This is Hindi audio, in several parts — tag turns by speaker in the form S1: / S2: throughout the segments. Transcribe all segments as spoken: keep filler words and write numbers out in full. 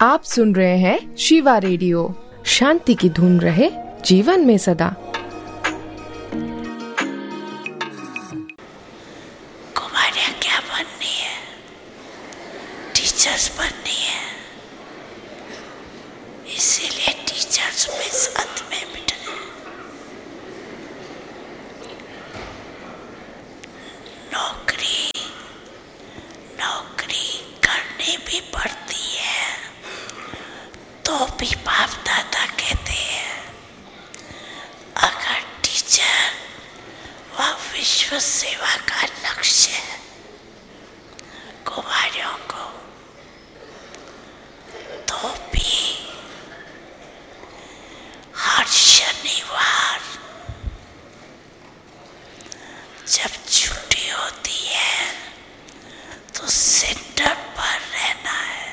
S1: आप सुन रहे हैं शिवा रेडियो। शांति की धुन रहे जीवन में सदा।
S2: कुमारियाँ क्या बननी है? टीचर्स बननी है। इसीलिए टीचर्स में साथ में बिठे नौकरी नौकरी करनी भी पड़ती है, तो भी बाप दादा कहते हैं अगर टीचर वह विश्व सेवा का लक्ष्य है कुमारियों को, तो भी हर शनिवार जब छुट्टी होती है तो सेंटर पर रहना है।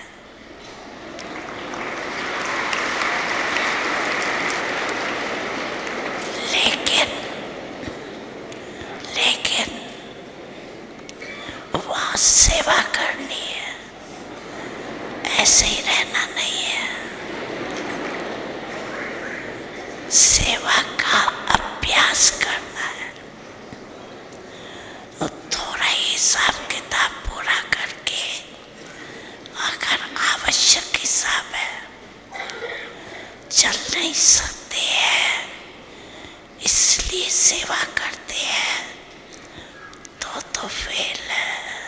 S2: लेकिन लेकिन वहाँ सेवा करनी है, ऐसे ही रहना नहीं है। सेवा का अभ्यास करना है। तो थोड़ा हिसाब किताब पूरा करके, अगर आवश्यक हिसाब है, चल नहीं सकते हैं इसलिए सेवा करते हैं, तो तो फिर